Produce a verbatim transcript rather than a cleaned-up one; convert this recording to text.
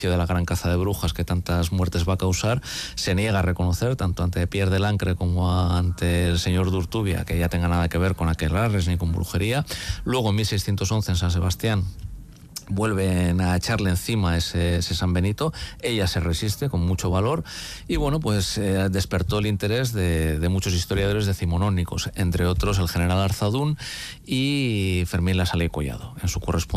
de la gran caza de brujas que tantas muertes va a causar, se niega a reconocer, tanto ante Pierre de Lancre como ante el señor d'Urtubia, que ya tenga nada que ver con aquelarres ni con brujería. Luego, en mil seiscientos once, en San Sebastián, vuelven a echarle encima ese, ese San Benito. Ella se resiste con mucho valor y bueno, pues eh, despertó el interés de, de muchos historiadores decimonónicos, entre otros el general Arzadún y Fermín Lasalle Collado, en su correspondencia